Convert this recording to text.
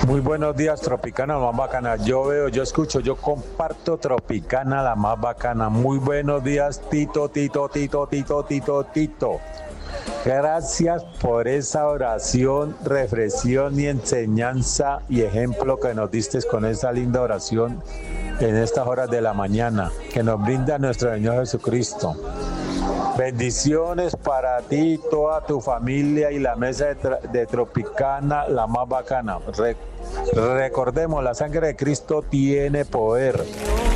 Muy buenos días, Tropicana, la más bacana. Yo veo, yo escucho, yo comparto Tropicana, la más bacana. Muy buenos días, Tito, Tito, Tito, Tito, Tito, Tito. Gracias por esa oración, reflexión y enseñanza y ejemplo que nos diste con esa linda oración en estas horas de la mañana que nos brinda nuestro Señor Jesucristo. Bendiciones para ti, toda tu familia y la mesa de Tropicana, la más bacana. Recordemos, la sangre de Cristo tiene poder.